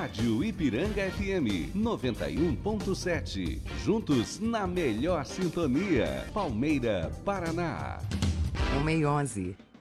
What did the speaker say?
Rádio Ipiranga FM 91.7. Juntos na melhor sintonia. Palmeira, Paraná. 1h11.